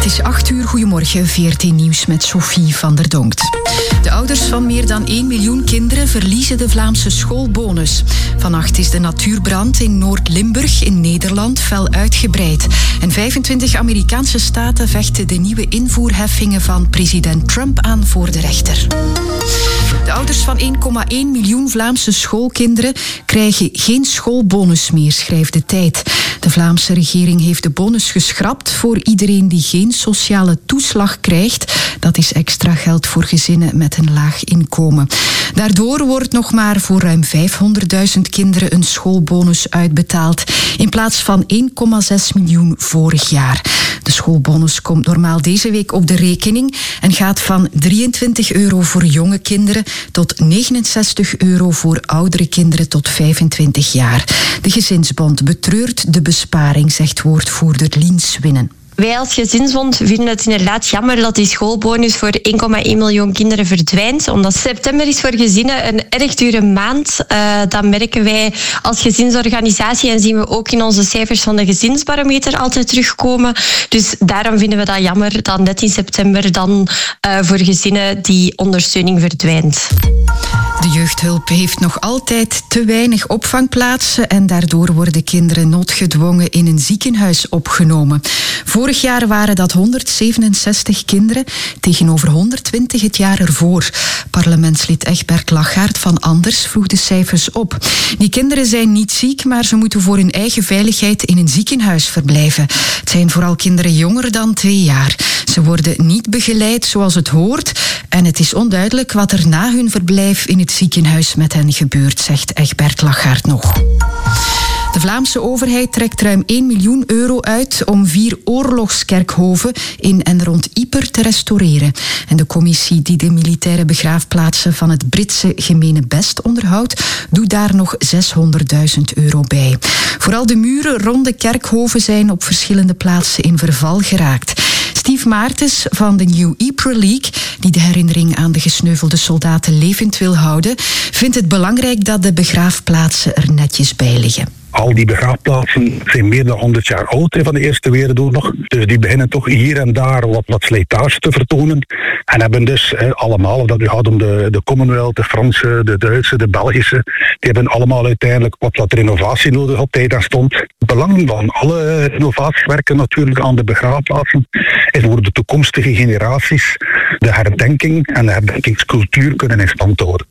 is 8:00. Goedemorgen, VRT Nieuws met Sophie van der Donkt. De ouders van meer dan 1 miljoen kinderen verliezen de Vlaamse schoolbonus. Vannacht is de natuurbrand in Noord-Limburg in Nederland fel uitgebreid. En 25 Amerikaanse staten vechten de nieuwe invoerheffingen van president Trump aan voor de rechter. De ouders van 1,1 miljoen Vlaamse schoolkinderen krijgen geen schoolbonus meer, schrijft De Tijd. De Vlaamse regering heeft de bonus geschrapt voor iedereen die geen sociale toeslag krijgt. Dat is extra geld voor gezinnen met een laag inkomen. Daardoor wordt nog maar voor ruim 500.000 kinderen een schoolbonus uitbetaald, in plaats van 1,6 miljoen vorig jaar. De schoolbonus komt normaal deze week op de rekening en gaat van €23 voor jonge kinderen tot €69 voor oudere kinderen tot 25 jaar. De Gezinsbond betreurt de besparing, zegt woordvoerder Lien Swinnen. Wij als Gezinsbond vinden het inderdaad jammer dat die schoolbonus voor 1,1 miljoen kinderen verdwijnt. Omdat september is voor gezinnen een erg dure maand. Dat merken wij als gezinsorganisatie en zien we ook in onze cijfers van de gezinsbarometer altijd terugkomen. Dus daarom vinden we dat jammer dat net in september dan voor gezinnen die ondersteuning verdwijnt. De jeugdhulp heeft nog altijd te weinig opvangplaatsen en daardoor worden kinderen noodgedwongen in een ziekenhuis opgenomen. Vorig jaar waren dat 167 kinderen, tegenover 120 het jaar ervoor. Parlementslid Egbert Lachaert van Anders vroeg de cijfers op. Die kinderen zijn niet ziek, maar ze moeten voor hun eigen veiligheid in een ziekenhuis verblijven. Het zijn vooral kinderen jonger dan 2 jaar. Ze worden niet begeleid zoals het hoort en het is onduidelijk wat er na hun verblijf in het ziekenhuis met hen gebeurt, zegt Egbert Lachaert nog. De Vlaamse overheid trekt ruim €1 miljoen uit om 4 oorlogskerkhoven in en rond Yper te restaureren. En de commissie die de militaire begraafplaatsen van het Britse Gemenebest onderhoudt, doet daar nog €600.000 bij. Vooral de muren rond de kerkhoven zijn op verschillende plaatsen in verval geraakt. Steve Maartens van de New Ypres League, die de herinnering aan de gesneuvelde soldaten levend wil houden, vindt het belangrijk dat de begraafplaatsen er netjes bij liggen. Al die begraafplaatsen zijn meer dan 100 jaar oud van de Eerste Wereldoorlog. Dus die beginnen toch hier en daar wat slijtage te vertonen. En hebben dus allemaal, of dat nu gaat om de Commonwealth, de Franse, de Duitse, de Belgische, die hebben allemaal uiteindelijk wat renovatie nodig op tijd en stond. Het belang van alle renovatiewerken natuurlijk aan de begraafplaatsen is voor de toekomstige generaties de herdenking en de herdenkingscultuur kunnen in stand houden.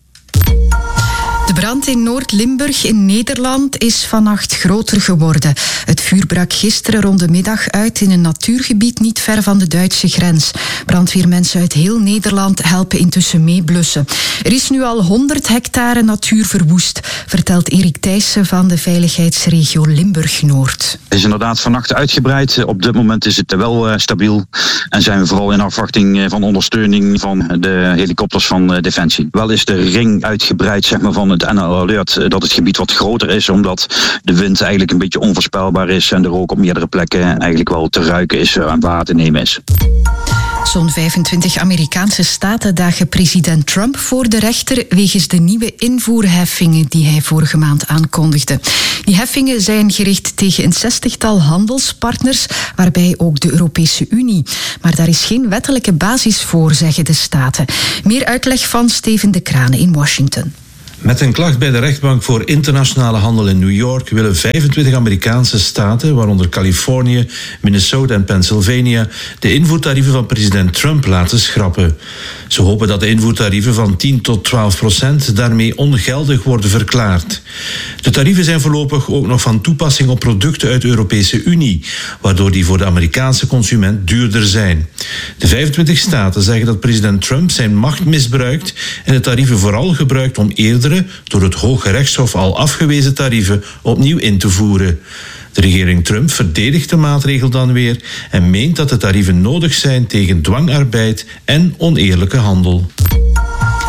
De brand in Noord-Limburg in Nederland is vannacht groter geworden. Het vuur brak gisteren rond de middag uit in een natuurgebied niet ver van de Duitse grens. Brandweermensen uit heel Nederland helpen intussen meeblussen. Er is nu al 100 hectare natuur verwoest, vertelt Erik Thijssen van de veiligheidsregio Limburg-Noord. Het is inderdaad vannacht uitgebreid. Op dit moment is het wel stabiel. En zijn we vooral in afwachting van ondersteuning van de helikopters van Defensie. Wel is de ring uitgebreid, zeg maar, van het NL Alert dat het gebied wat groter is, omdat de wind eigenlijk een beetje onvoorspelbaar is en de rook op meerdere plekken eigenlijk wel te ruiken is en waar te nemen is. Zo'n 25 Amerikaanse staten dagen president Trump voor de rechter wegens de nieuwe invoerheffingen die hij vorige maand aankondigde. Die heffingen zijn gericht tegen een 60-tal handelspartners, waarbij ook de Europese Unie. Maar daar is geen wettelijke basis voor, zeggen de staten. Meer uitleg van Steven de Kranen in Washington. Met een klacht bij de rechtbank voor internationale handel in New York willen 25 Amerikaanse staten, waaronder Californië, Minnesota en Pennsylvania, de invoertarieven van president Trump laten schrappen. Ze hopen dat de invoertarieven van 10 tot 12% daarmee ongeldig worden verklaard. De tarieven zijn voorlopig ook nog van toepassing op producten uit de Europese Unie, waardoor die voor de Amerikaanse consument duurder zijn. De 25 staten zeggen dat president Trump zijn macht misbruikt en de tarieven vooral gebruikt om eerder door het Hoge Rechtshof al afgewezen tarieven opnieuw in te voeren. De regering Trump verdedigt de maatregel dan weer en meent dat de tarieven nodig zijn tegen dwangarbeid en oneerlijke handel.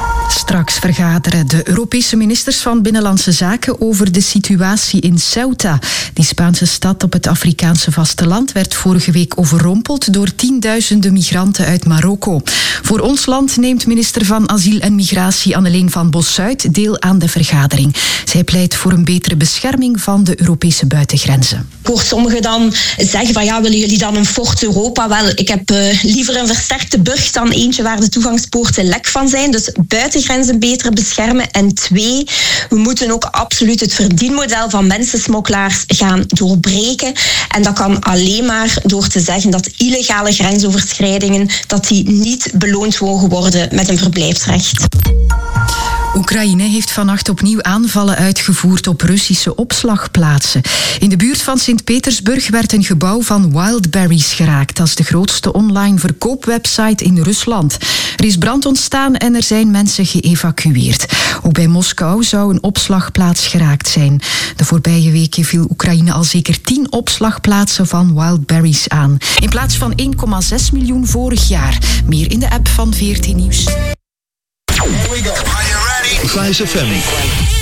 Straks vergaderen de Europese ministers van Binnenlandse Zaken over de situatie in Ceuta. Die Spaanse stad op het Afrikaanse vasteland werd vorige week overrompeld door tienduizenden migranten uit Marokko. Voor ons land neemt minister van Asiel en Migratie Anneleen van Bossuyt deel aan de vergadering. Zij pleit voor een betere bescherming van de Europese buitengrenzen. Ik hoor sommigen dan zeggen van willen jullie dan een fort Europa? Wel, ik heb liever een versterkte burcht dan eentje waar de toegangspoorten lek van zijn. Dus buitengrenzen beter beschermen. En 2, we moeten ook absoluut het verdienmodel van mensensmokkelaars gaan doorbreken. En dat kan alleen maar door te zeggen dat illegale grensoverschrijdingen dat die niet beloond mogen worden met een verblijfsrecht. Oekraïne heeft vannacht opnieuw aanvallen uitgevoerd op Russische opslagplaatsen. In de buurt van Sint-Petersburg werd een gebouw van Wildberries geraakt. Dat is de grootste online verkoopwebsite in Rusland. Er is brand ontstaan en er zijn mensen geëvacueerd. Ook bij Moskou zou een opslagplaats geraakt zijn. De voorbije weken viel Oekraïne al zeker 10 opslagplaatsen van Wildberries aan. In plaats van 1,6 miljoen vorig jaar. Meer in de app van VRT Nieuws. Here we go. Are you ready? Flash FM.